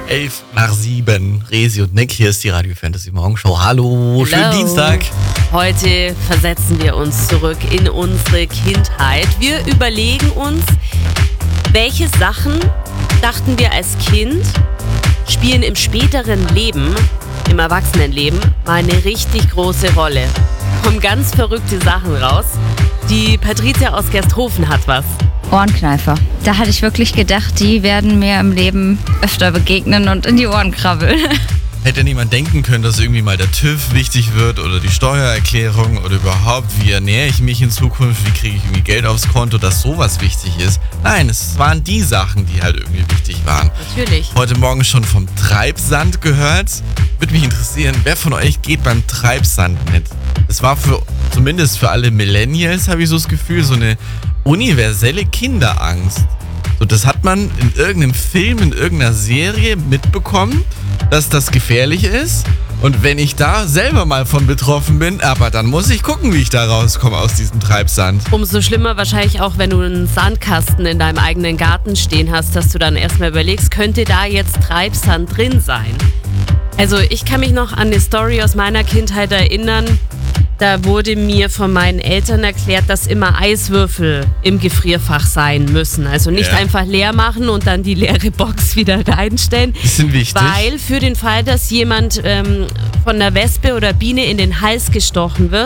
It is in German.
11:11. Resi und Nick, hier ist die Radio Fantasy Morgenshow. Hallo, schönen Dienstag. Heute versetzen wir uns zurück in unsere Kindheit. Wir überlegen uns, welche Sachen dachten wir als Kind spielen im späteren Leben, im Erwachsenenleben, mal eine richtig große Rolle. Kommen ganz verrückte Sachen raus. Die Patricia aus Gersthofen hat was. Ohrenkneifer. Da hatte ich wirklich gedacht, die werden mir im Leben öfter begegnen und in die Ohren krabbeln. Hätte niemand denken können, dass irgendwie mal der TÜV wichtig wird oder die Steuererklärung oder überhaupt, wie ernähre ich mich in Zukunft, wie kriege ich irgendwie Geld aufs Konto, dass sowas wichtig ist. Nein, es waren die Sachen, die halt irgendwie wichtig waren. Natürlich. Heute Morgen schon vom Treibsand gehört. Würde mich interessieren, wer von euch geht beim Treibsand mit? Es war zumindest für alle Millennials, habe ich so das Gefühl, so eine universelle Kinderangst. So, das hat man in irgendeinem Film, in irgendeiner Serie mitbekommen, dass das gefährlich ist. Und wenn ich da selber mal von betroffen bin, aber dann muss ich gucken, wie ich da rauskomme aus diesem Treibsand. Umso schlimmer wahrscheinlich auch, wenn du einen Sandkasten in deinem eigenen Garten stehen hast, dass du dann erstmal überlegst, könnte da jetzt Treibsand drin sein? Also ich kann mich noch an eine Story aus meiner Kindheit erinnern. Da wurde mir von meinen Eltern erklärt, dass immer Eiswürfel im Gefrierfach sein müssen. Also nicht einfach leer machen und dann die leere Box wieder reinstellen. Die sind wichtig. Weil für den Fall, dass jemand von einer Wespe oder Biene in den Hals gestochen wird,